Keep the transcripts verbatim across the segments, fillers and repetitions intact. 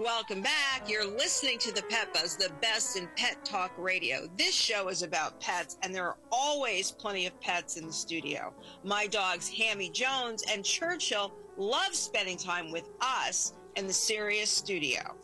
Welcome back. You're listening to the Pet Buzz, the best in pet talk radio. This show is about pets, and there are always plenty of pets in the studio. My dogs, Hammy Jones and Churchill, love spending time with us in the Sirius studio.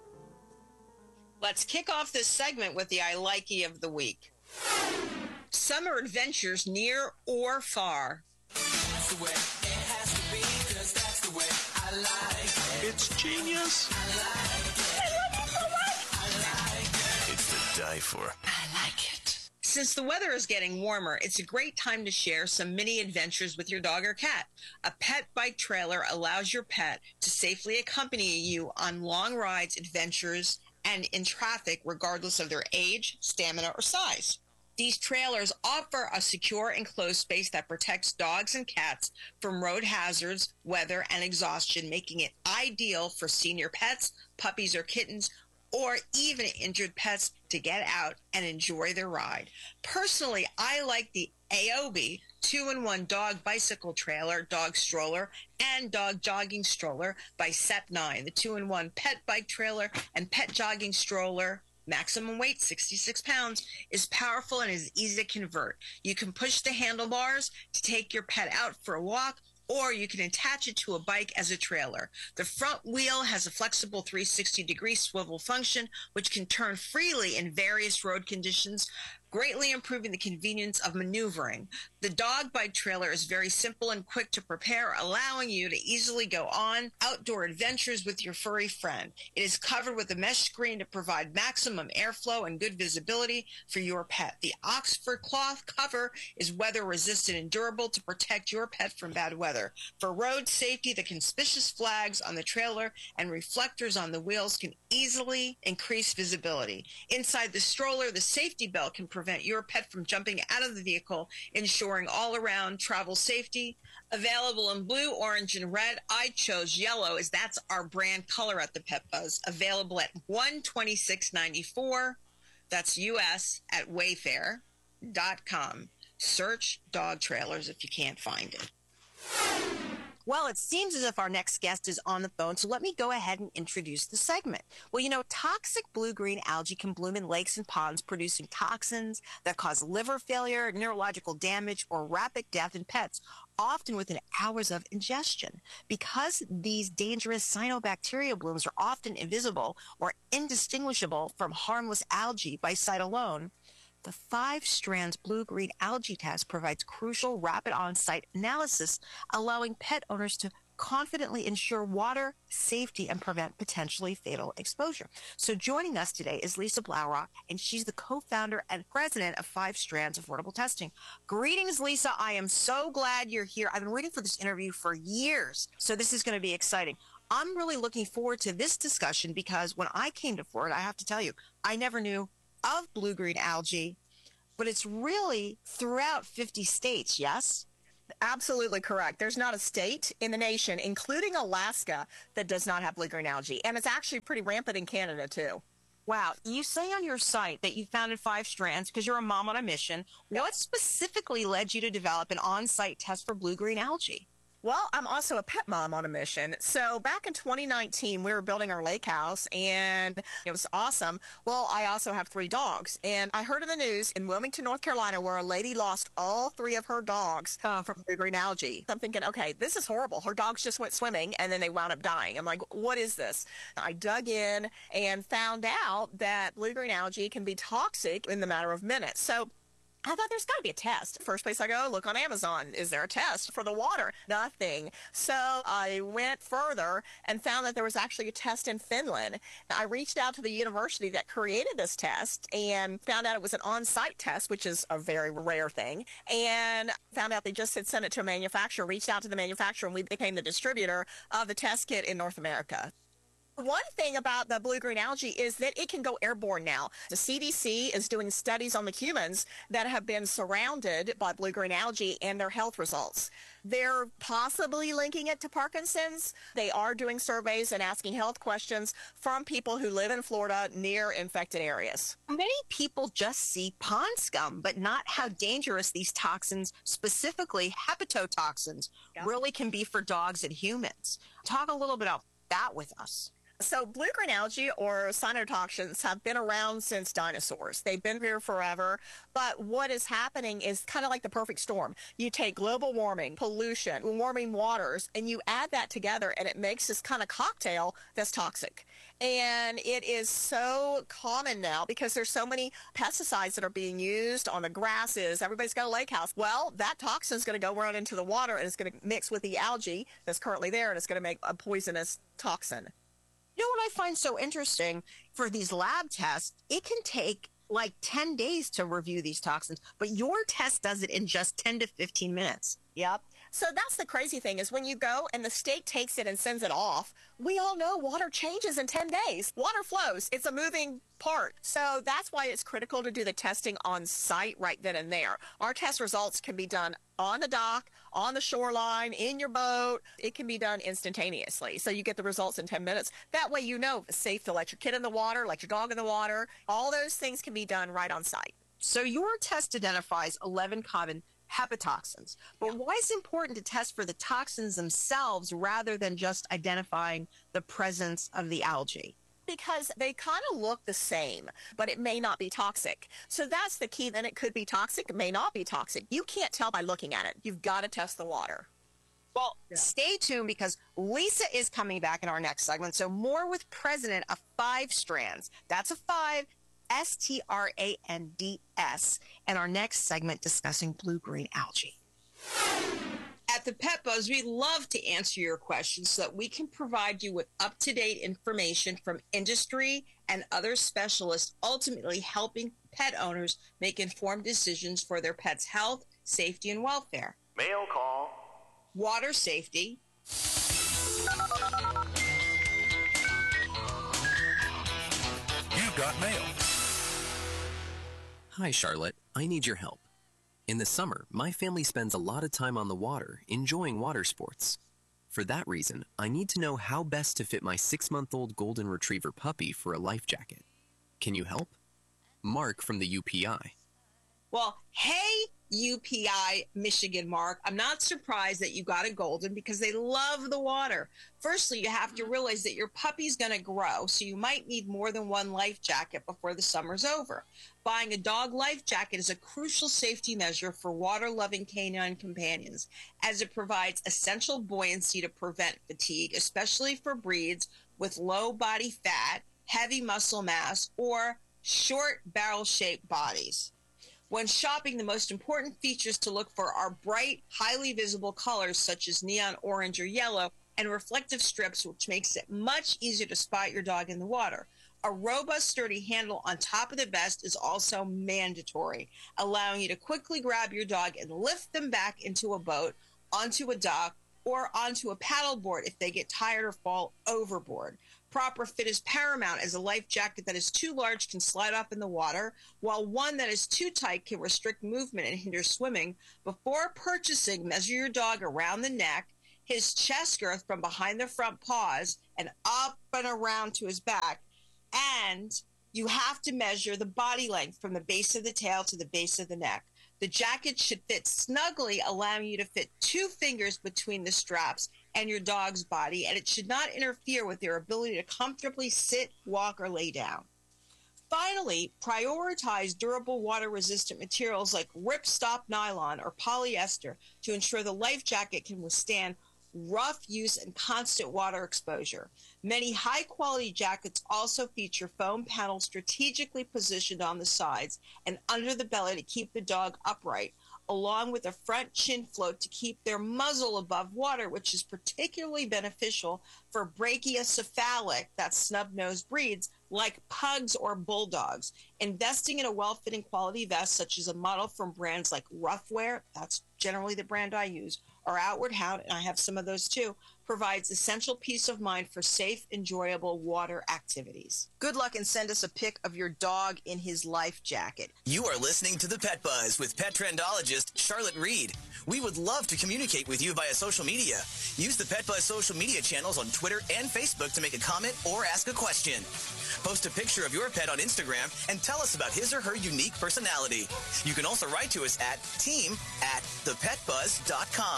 Let's kick off this segment with the I Likey of the week. Summer adventures near or far. That's the way it has to be, 'cause that's the way I like it. It's genius. I like it. I love you so much. I like it. It's to die for. I like it. Since the weather is getting warmer, it's a great time to share some mini adventures with your dog or cat. A pet bike trailer allows your pet to safely accompany you on long rides, adventures, and in traffic, regardless of their age, stamina, or size. These trailers offer a secure enclosed space that protects dogs and cats from road hazards, weather, and exhaustion, making it ideal for senior pets, puppies or kittens, or even injured pets to get out and enjoy their ride. Personally, I like the Aobi two-in-one dog bicycle trailer, dog stroller, and dog jogging stroller by Sep nine. The two-in-one pet bike trailer and pet jogging stroller, maximum weight sixty-six pounds, is powerful and is easy to convert. You can push the handlebars to take your pet out for a walk, or you can attach it to a bike as a trailer. The front wheel has a flexible three hundred sixty degree swivel function, which can turn freely in various road conditions, greatly improving the convenience of maneuvering. The dog bike trailer is very simple and quick to prepare, allowing you to easily go on outdoor adventures with your furry friend. It is covered with a mesh screen to provide maximum airflow and good visibility for your pet. The Oxford cloth cover is weather resistant and durable to protect your pet from bad weather. For road safety, the conspicuous flags on the trailer and reflectors on the wheels can easily increase visibility. Inside the stroller, the safety belt can prevent your pet from jumping out of the vehicle, ensuring all-around travel safety. Available in blue, orange, and red. I chose yellow as that's our brand color at the Pet Buzz. Available at one hundred twenty-six dollars and ninety-four cents. That's U S at wayfair dot com. Search dog trailers if you can't find it. Well, it seems as if our next guest is on the phone, so let me go ahead and introduce the segment. Well, you know, toxic blue-green algae can bloom in lakes and ponds, producing toxins that cause liver failure, neurological damage, or rapid death in pets, often within hours of ingestion. Because these dangerous cyanobacteria blooms are often invisible or indistinguishable from harmless algae by sight alone, the Five Strands Blue-Green Algae Test provides crucial rapid on-site analysis, allowing pet owners to confidently ensure water safety and prevent potentially fatal exposure. So joining us today is Lisa Blaurock, and she's the co-founder and president of Five Strands Affordable Testing. Greetings, Lisa. I am so glad you're here. I've been waiting for this interview for years, so this is going to be exciting. I'm really looking forward to this discussion because when I came to Florida, I have to tell you, I never knew of blue-green algae, but it's really throughout fifty states, yes? Absolutely correct. There's not a state in the nation, including Alaska, that does not have blue-green algae, and it's actually pretty rampant in Canada, too. Wow. You say on your site that you founded Five Strands because you're a mom on a mission. What specifically led you to develop an on-site test for blue-green algae? Well, I'm also a pet mom on a mission. So back in twenty nineteen, we were building our lake house, and it was awesome. Well, I also have three dogs, and I heard in the news in Wilmington, North Carolina, where a lady lost all three of her dogs uh, from blue-green algae. I'm thinking, okay, this is horrible. Her dogs just went swimming, and then they wound up dying. I'm like, what is this? I dug in and found out that blue-green algae can be toxic in the matter of minutes. So I thought there's got to be a test. First place I go, look on Amazon. Is there a test for the water? Nothing. So I went further and found that there was actually a test in Finland. I reached out to the university that created this test and found out it was an on-site test, which is a very rare thing, and found out they just had sent it to a manufacturer, reached out to the manufacturer, and we became the distributor of the test kit in North America. One thing about the blue-green algae is that it can go airborne now. The C D C is doing studies on the humans that have been surrounded by blue-green algae and their health results. They're possibly linking it to Parkinson's. They are doing surveys and asking health questions from people who live in Florida near infected areas. Many people just see pond scum, but not how dangerous these toxins, specifically hepatotoxins, Yep. really can be for dogs and humans. Talk a little bit about that with us. So blue-green algae or cyanotoxins have been around since dinosaurs. They've been here forever. But what is happening is kind of like the perfect storm. You take global warming, pollution, warming waters, and you add that together, and it makes this kind of cocktail that's toxic. And it is so common now because there's so many pesticides that are being used on the grasses. Everybody's got a lake house. Well, that toxin is going to go around into the water, and it's going to mix with the algae that's currently there, and it's going to make a poisonous toxin. You know what I find so interesting for these lab tests? It can take like ten days to review these toxins, but your test does it in just ten to fifteen minutes. Yep. So that's the crazy thing is when you go and the state takes it and sends it off, we all know water changes in ten days. Water flows. It's a moving part. So that's why it's critical to do the testing on site right then and there. Our test results can be done on the dock, on the shoreline, in your boat. It can be done instantaneously. So you get the results in ten minutes. That way you know it's safe to let your kid in the water, let your dog in the water. All those things can be done right on site. So your test identifies eleven common hepatotoxins. But why is it important to test for the toxins themselves rather than just identifying the presence of the algae? Because they kind of look the same, but it may not be toxic. So that's the key. Then it could be toxic. It may not be toxic. You can't tell by looking at it. You've got to test the water. Well, yeah. Stay tuned because Lisa is coming back in our next segment. So more with President of Five Strands. That's a five. S T R A N D S, and our next segment discussing blue-green algae. At the Pet Buzz, we love to answer your questions so that we can provide you with up-to-date information from industry and other specialists, ultimately helping pet owners make informed decisions for their pet's health, safety, and welfare. Mail call. Water safety. You've got mail. Hi, Charlotte. I need your help. In the summer, my family spends a lot of time on the water, enjoying water sports. For that reason, I need to know how best to fit my six-month-old golden retriever puppy for a life jacket. Can you help? Mark from the U P I. Well, hey, U P I Michigan, Mark. I'm not surprised that you got a golden because they love the water. Firstly, you have to realize that your puppy's going to grow, so you might need more than one life jacket before the summer's over. Buying a dog life jacket is a crucial safety measure for water-loving canine companions, as it provides essential buoyancy to prevent fatigue, especially for breeds with low body fat, heavy muscle mass, or short barrel-shaped bodies. When shopping, the most important features to look for are bright, highly visible colors such as neon orange or yellow, and reflective strips, which makes it much easier to spot your dog in the water. A robust, sturdy handle on top of the vest is also mandatory, allowing you to quickly grab your dog and lift them back into a boat, onto a dock, or onto a paddleboard if they get tired or fall overboard. Proper fit is paramount, as a life jacket that is too large can slide off in the water, while one that is too tight can restrict movement and hinder swimming. Before purchasing, measure your dog around the neck, his chest girth from behind the front paws, and up and around to his back. And you have to measure the body length from the base of the tail to the base of the neck. The jacket should fit snugly, allowing you to fit two fingers between the straps and your dog's body, and it should not interfere with their ability to comfortably sit, walk, or lay down. Finally, prioritize durable water-resistant materials like ripstop nylon or polyester to ensure the life jacket can withstand rough use and constant water exposure. Many high-quality jackets also feature foam panels strategically positioned on the sides and under the belly to keep the dog upright, along with a front chin float to keep their muzzle above water, which is particularly beneficial for brachiocephalic, that's snub-nosed breeds, like pugs or bulldogs. Investing in a well-fitting quality vest, such as a model from brands like Roughwear, that's generally the brand I use, or Outward Hound, and I have some of those too, provides essential peace of mind for safe, enjoyable water activities. Good luck and send us a pic of your dog in his life jacket. You are listening to The Pet Buzz with pet trendologist Charlotte Reed. We would love to communicate with you via social media. Use the Pet Buzz social media channels on Twitter and Facebook to make a comment or ask a question. Post a picture of your pet on Instagram and tell us about his or her unique personality. You can also write to us at team at the pet buzz dot com.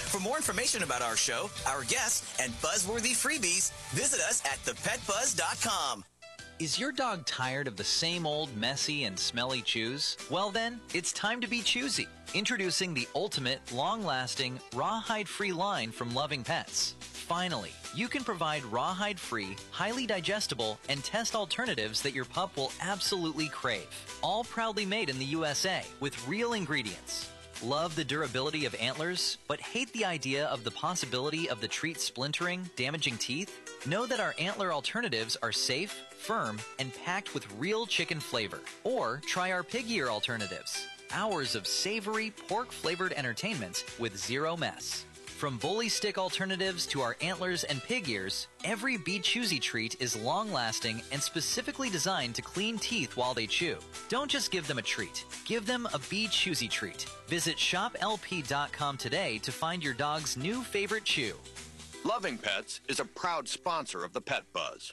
For more information about our show, our guests, and buzzworthy freebies, visit us at the pet buzz dot com. Is your dog tired of the same old messy and smelly chews? Well then, it's time to be choosy. Introducing the ultimate, long-lasting, rawhide-free line from Loving Pets. Finally, you can provide rawhide-free, highly digestible, and test alternatives that your pup will absolutely crave. All proudly made in the U S A with real ingredients. Love the durability of antlers, but hate the idea of the possibility of the treat splintering, damaging teeth? Know that our antler alternatives are safe, firm, and packed with real chicken flavor. Or try our pig ear alternatives. Hours of savory, pork-flavored entertainment with zero mess. From bully stick alternatives to our antlers and pig ears, every Be Choosy treat is long-lasting and specifically designed to clean teeth while they chew. Don't just give them a treat. Give them a Be Choosy treat. Visit shop L P dot com today to find your dog's new favorite chew. Loving Pets is a proud sponsor of the Pet Buzz.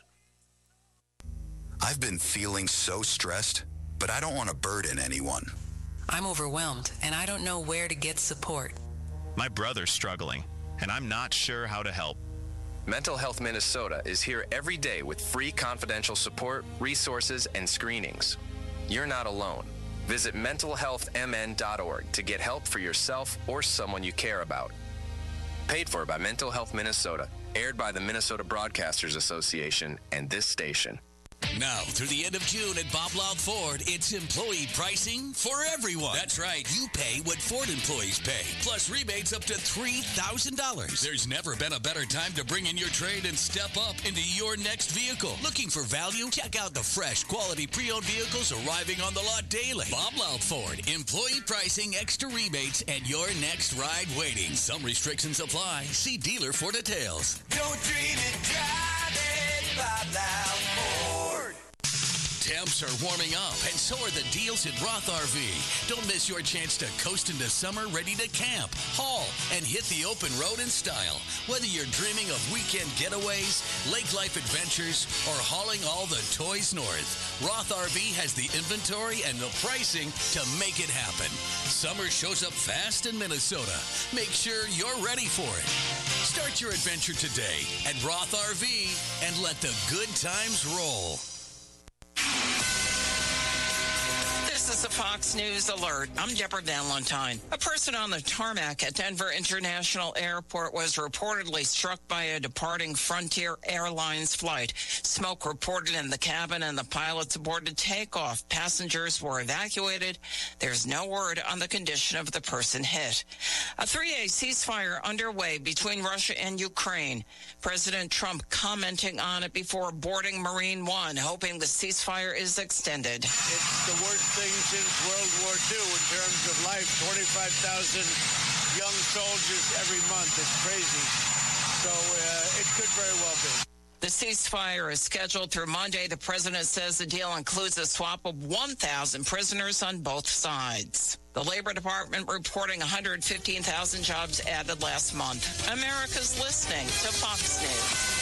I've been feeling so stressed, but I don't want to burden anyone. I'm overwhelmed, and I don't know where to get support. My brother's struggling, and I'm not sure how to help. Mental Health Minnesota is here every day with free confidential support, resources, and screenings. You're not alone. Visit mental health m n dot org to get help for yourself or someone you care about. Paid for by Mental Health Minnesota, aired by the Minnesota Broadcasters Association and this station. Now, through the end of June at Bob Loud Ford, it's employee pricing for everyone. That's right. You pay what Ford employees pay, plus rebates up to three thousand dollars. There's never been a better time to bring in your trade and step up into your next vehicle. Looking for value? Check out the fresh, quality pre-owned vehicles arriving on the lot daily. Bob Loud Ford, employee pricing, extra rebates, and your next ride waiting. Some restrictions apply. See dealer for details. Don't dream it, drive it, Bob Loud Ford. Temps are warming up, and so are the deals at Roth R V. Don't miss your chance to coast into summer ready to camp, haul, and hit the open road in style. Whether you're dreaming of weekend getaways, lake life adventures, or hauling all the toys north, Roth R V has the inventory and the pricing to make it happen. Summer shows up fast in Minnesota. Make sure you're ready for it. Start your adventure today at Roth R V and let the good times roll. This is a Fox News alert. I'm Deborah Valentine. A person on the tarmac at Denver International Airport was reportedly struck by a departing Frontier Airlines flight. Smoke reported in the cabin and the pilots aborted takeoff. Passengers were evacuated. There's no word on the condition of the person hit. A three-day ceasefire underway between Russia and Ukraine. President Trump commenting on it before boarding Marine One, hoping the ceasefire is extended. It's the worst thing since World War Two in terms of life. twenty-five thousand young soldiers every month. It's crazy. So uh, it could very well be. The ceasefire is scheduled through Monday. The president says the deal includes a swap of one thousand prisoners on both sides. The Labor Department reporting one hundred fifteen thousand jobs added last month. America's listening to Fox News.